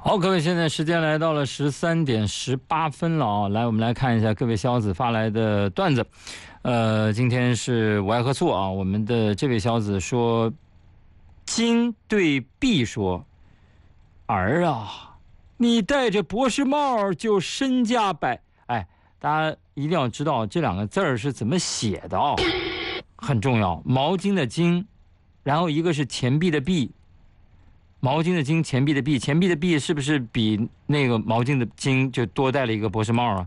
好，各位，现在时间来到了13:18了啊！来，我们来看一下各位小子发来的段子。今天是我爱喝醋啊！我们的这位小子说，金对毕说：“儿啊，你戴着博士帽就身价百……哎，大家一定要知道这两个字儿是怎么写的啊，很重要。毛巾的巾，然后一个是钱币的币。”毛巾的巾，钱币的币，钱币的币是不是比那个毛巾的巾就多戴了一个博士帽啊？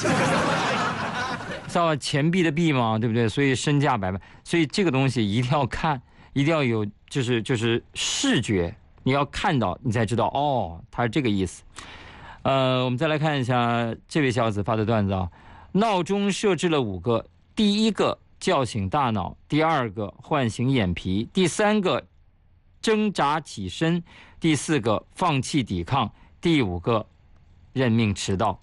知道吧？钱币的币嘛，对不对？所以身价百万，所以这个东西一定要看，一定要有，就是视觉，你要看到，你才知道哦，它是这个意思。我们再来看一下这位小子发的段子啊，闹钟设置了5个，第一个叫醒大脑，第2个唤醒眼皮，第3个挣扎起身，第4个放弃抵抗，第5个认命迟到。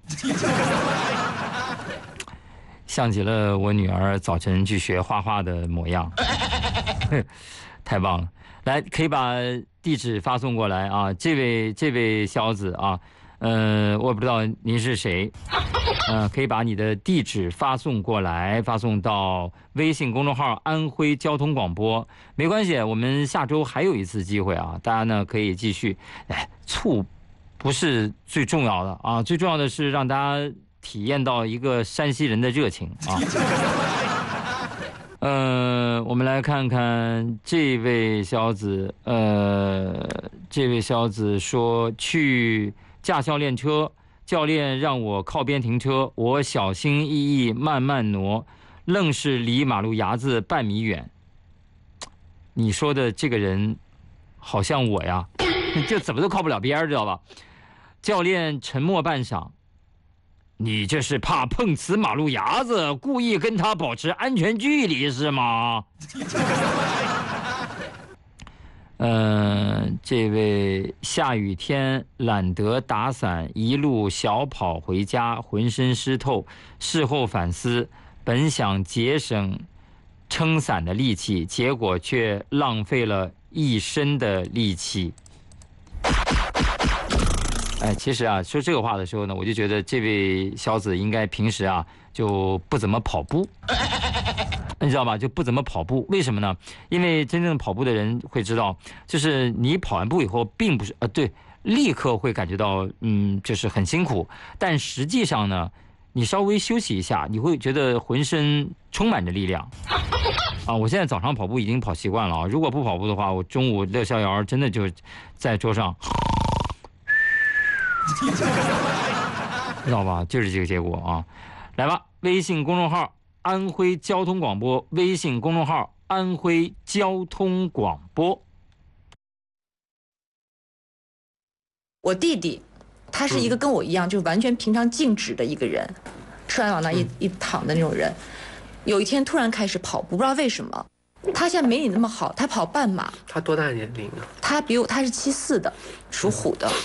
像极了我女儿早晨去学画画的模样。太棒了！来，可以把地址发送过来啊！这位小子啊，我不知道您是谁，可以把你的地址发送过来，发送到微信公众号安徽交通广播。没关系，我们下周还有一次机会啊，大家呢可以继续。醋不是最重要的啊，最重要的是让大家体验到一个山西人的热情啊。我们来看看这位小子，这位小子说去驾校练车，教练让我靠边停车，我小心翼翼慢慢挪，愣是离马路牙子半米远。你说的这个人好像我呀，就怎么都靠不了边，知道吧？教练沉默半晌，你这是怕碰瓷马路牙子，故意跟他保持安全距离是吗？这位下雨天懒得打伞，一路小跑回家，浑身湿透，事后反思，本想节省撑伞的力气，结果却浪费了一身的力气。其实啊，说这个话的时候呢，我就觉得这位小子应该平时啊就不怎么跑步，你知道吧？就不怎么跑步，为什么呢？因为真正跑步的人会知道，就是你跑完步以后，并不是对，立刻会感觉到就是很辛苦，但实际上呢，你稍微休息一下，你会觉得浑身充满着力量。我现在早上跑步已经跑习惯了啊，如果不跑步的话，我中午乐逍遥真的就在桌上。知道吧？就是这个结果啊！来吧，微信公众号安徽交通广播，微信公众号安徽交通广播。 我弟弟，他是一个跟我一样，就完全平常静止的一个人，吃完往那一躺的那种人。有一天突然开始跑步，不知道为什么。他现在没你那么好，他跑半马。 他多大年龄啊？ 他是74的，属虎的。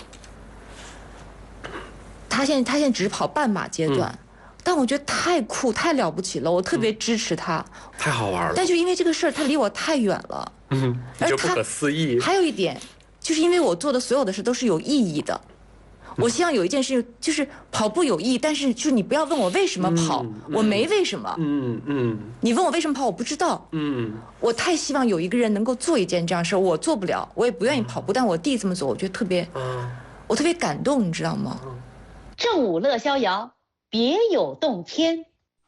他现在只是跑半马阶段，但我觉得太酷太了不起了，我特别支持他， 太好玩了。 但就因为这个事儿，他离我太远了， 就不可思议。 还有一点，就是因为我做的所有的事都是有意义的，我希望有一件事就是跑步有意义，但是就是你不要问我为什么跑，我没为什么，你问我为什么跑，我不知道，我太希望有一个人能够做一件这样事儿，我做不了，我也不愿意跑步，但我弟这么做，我觉得特别，我特别感动，你知道吗？ 正午乐逍遥，别有洞天。